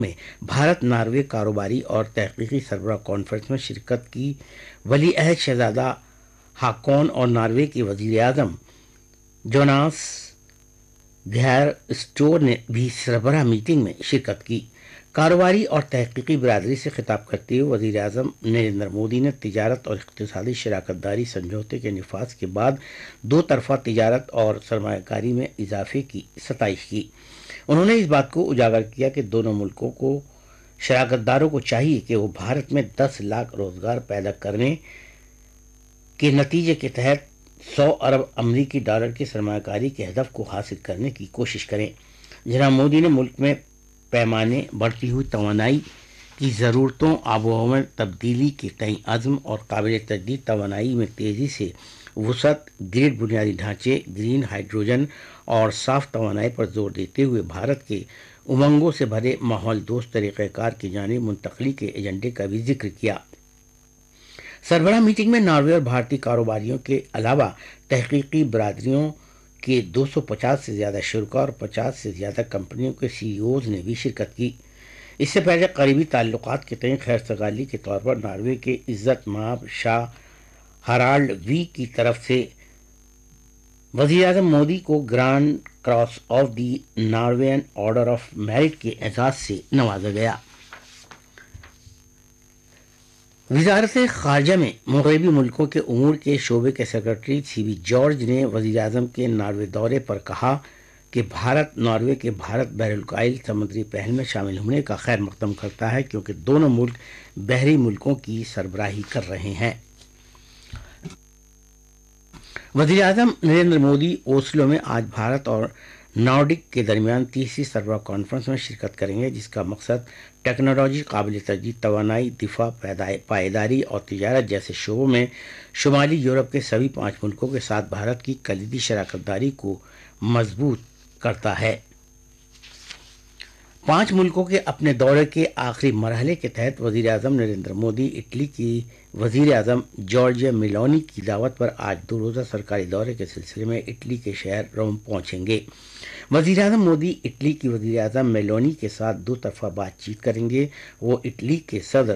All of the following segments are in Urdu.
میں بھارت ناروے کاروباری اور تحقیقی سربراہ کانفرنس میں شرکت کی ولی عہد شہزادہ ہاکون اور ناروے کے وزیر اعظم جوناس گھیر اسٹور نے بھی سربراہ میٹنگ میں شرکت کی۔ کاروباری اور تحقیقی برادری سے خطاب کرتے ہوئے وزیر اعظم نریندر مودی نے تجارت اور اقتصادی شراکت داری سمجھوتے کے نفاذ کے بعد دو طرفہ تجارت اور سرمایہ کاری میں اضافے کی ستائش کی۔ انہوں نے اس بات کو اجاگر کیا کہ دونوں ملکوں کو شراکت داروں کو چاہیے کہ وہ بھارت میں 10 لاکھ روزگار پیدا کرنے کے نتیجے کے تحت 100 ارب امریکی ڈالر کی سرمایہ کاری کے ہدف کو حاصل کرنے کی کوشش کریں۔ جناب مودی نے ملک میں پیمانے بڑھتی ہوئی توانائی کی ضرورتوں، آب و ہوا میں تبدیلی کے تئیں عزم اور قابل تجدید توانائی میں تیزی سے وسعت، گرڈ بنیادی ڈھانچے، گرین ہائیڈروجن اور صاف توانائی پر زور دیتے ہوئے بھارت کے امنگوں سے بھرے ماحول دوست طریقہ کار کی جانب منتقلی کے ایجنڈے کا بھی ذکر کیا۔ سربراہ میٹنگ میں ناروے اور بھارتی کاروباریوں کے علاوہ تحقیقی برادریوں کے 250 سے زیادہ شرکاء اور 50 سے زیادہ کمپنیوں کے سی ای اوز نے بھی شرکت کی۔ اس سے پہلے قریبی تعلقات کے تئیں خیر سگالی کے طور پر ناروے کے عزت مآب شاہ ہرالڈ وی کی طرف سے وزیر اعظم مودی کو grand cross of the ناروین order of merit کے اعزاز سے نوازا گیا۔ وزارت خارجہ میں مغربی ملکوں کے امور کے شعبے کے سیکرٹری سی بی جارج نے وزیر اعظم کے ناروے دورے پر کہا کہ بھارت ناروے کے بھارت بحر الکاہل سمندری پہل میں شامل ہونے کا خیر مقدم کرتا ہے، کیونکہ دونوں ملک بحری ملکوں کی سربراہی کر رہے ہیں۔ وزیر اعظم نریندر مودی اوسلو میں آج بھارت اور نارڈک کے درمیان تیسری سربراہ کانفرنس میں شرکت کریں گے، جس کا مقصد ٹیکنالوجی، قابل تجدید توانائی، دفاع، پائیداری اور تجارت جیسے شعبوں میں شمالی یورپ کے سبھی 5 ملکوں کے ساتھ بھارت کی کلیدی شراکت داری کو مضبوط کرتا ہے۔ 5 ملکوں کے اپنے دورے کے آخری مرحلے کے تحت وزیر اعظم نریندر مودی اٹلی کی وزیر اعظم جارجیا میلونی کی دعوت پر آج 2 روزہ سرکاری دورے کے سلسلے میں اٹلی کے شہر روم پہنچیں گے۔ وزیر اعظم مودی اٹلی کی وزیر اعظم میلونی کے ساتھ 2 طرفہ بات چیت کریں گے۔ وہ اٹلی کے صدر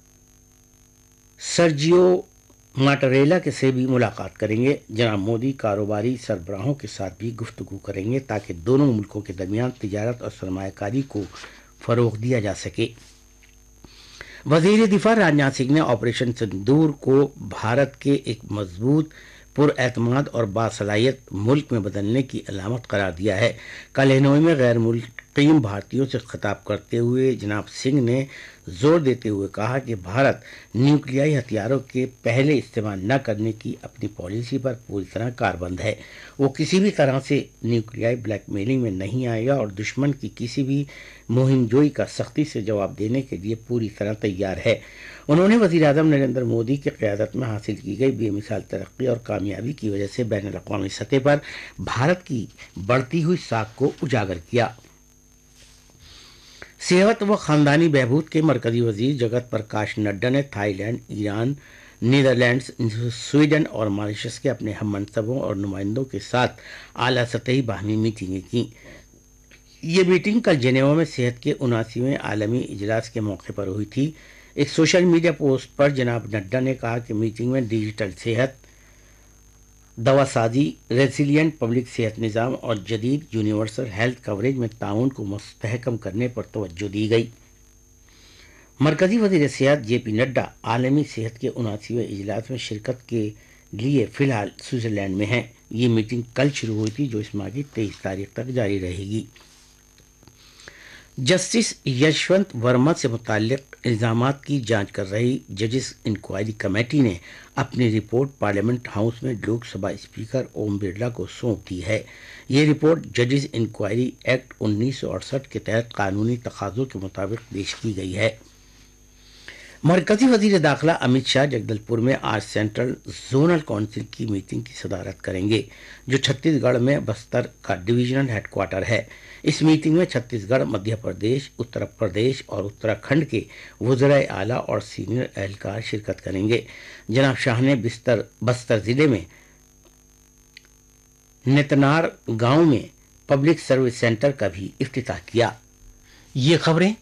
سرجیو ماٹریلا سے بھی ملاقات کریں گے۔ جناب مودی کاروباری سربراہوں کے ساتھ بھی گفتگو کریں گے تاکہ دونوں ملکوں کے درمیان تجارت اور سرمایہ کاری کو فروغ دیا جا سکے۔ وزیر دفاع راجناتھ سنگھ نے آپریشن سندور کو بھارت کے ایک مضبوط، پر اعتماد اور باصلاحیت ملک میں بدلنے کی علامت قرار دیا ہے۔ کل ہنوئی میں غیر مقیم بھارتیوں سے خطاب کرتے ہوئے جناب سنگھ نے زور دیتے ہوئے کہا کہ بھارت نیوکلیائی ہتھیاروں کے پہلے استعمال نہ کرنے کی اپنی پالیسی پر پوری طرح کاربند ہے۔ وہ کسی بھی طرح سے نیوکلیائی بلیک میلنگ میں نہیں آئے گا اور دشمن کی کسی بھی مہم جوئی کا سختی سے جواب دینے کے لیے پوری طرح تیار ہے۔ انہوں نے وزیر اعظم نریندر مودی کی قیادت میں حاصل کی گئی بے مثال ترقی اور کامیابی کی وجہ سے بین الاقوامی سطح پر بھارت کی بڑھتی ہوئی ساکھ کو اجاگر کیا۔ صحت و خاندانی بہبود کے مرکزی وزیر جگت پرکاش نڈا نے Thai land, Iran, Netherlands, Sweden اور ماریشس کے اپنے ہم منصبوں اور نمائندوں کے ساتھ اعلیٰ سطحی باہمی میٹنگیں کی۔ یہ میٹنگ کل جنیوا میں صحت کے 79ویں عالمی اجلاس کے موقع پر ہوئی تھی۔ ایک سوشل میڈیا پوسٹ پر جناب نڈا نے کہا کہ میٹنگ میں ڈیجیٹل صحت، دوا سازی، ریزیلینٹ پبلک صحت نظام اور جدید یونیورسل ہیلتھ کوریج میں تعاون کو مستحکم کرنے پر توجہ دی گئی۔ مرکزی وزیر صحت جے پی نڈا عالمی صحت کے 79ویں اجلاس میں شرکت کے لیے فی الحال سوئٹزرلینڈ میں ہیں۔ یہ میٹنگ کل شروع ہوئی تھی جو اس ماہ کی 23 تاریخ تک جاری رہے گی۔ جسٹس یشونت ورما سے متعلق الزامات کی جانچ کر رہی ججز انکوائری کمیٹی نے اپنی رپورٹ پارلیمنٹ ہاؤس میں لوک سبھا اسپیکر اوم برلا کو سونپ دی ہے۔ یہ رپورٹ ججز انکوائری ایکٹ 1968 کے تحت قانونی تقاضوں کے مطابق پیش کی گئی ہے۔ مرکزی وزیر داخلہ امت شاہ جگدل پور میں آج سینٹرل زونل کونسل کی میٹنگ کی صدارت کریں گے، جو چھتیس گڑھ میں بستر کا ڈویژنل ہیڈ کوارٹر ہے۔ اس میٹنگ میں چھتیس گڑھ، مدھیہ پردیش، اتر پردیش اور اتراکھنڈ کے وزرائے اعلیٰ اور سینئر اہلکار شرکت کریں گے۔ جناب شاہ نے بستر ضلع میں نتنار گاؤں میں پبلک سروس سینٹر کا بھی افتتاح کیا۔ یہ خبریں